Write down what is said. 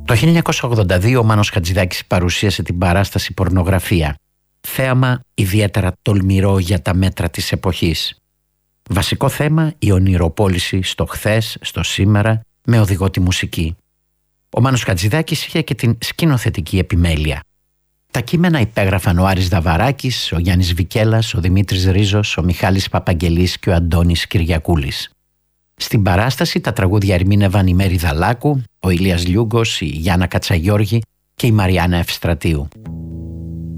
Το 1982 ο Μάνος Χατζηδάκης παρουσίασε την παράσταση «Πορνογραφία». Θέαμα ιδιαίτερα τολμηρό για τα μέτρα της εποχής. Βασικό θέμα η ονειροπόληση στο χθες, στο σήμερα, με οδηγό τη μουσική. Ο Μάνος Χατζηδάκης είχε και την σκηνοθετική επιμέλεια. Τα κείμενα υπέγραφαν ο Άρης Δαβαράκης, ο Γιάννης Βικέλας, ο Δημήτρης Ρίζος, ο Μιχάλης Παπαγγελής και ο Αντώνης Κυριακούλης. Στην παράσταση τα τραγούδια ερμήνευαν η Μέρη Δαλάκου, ο Ηλίας Λιούγκος, η Γιάννα Κατσαγιώργη και η Μαριάννα Ευστρατείου.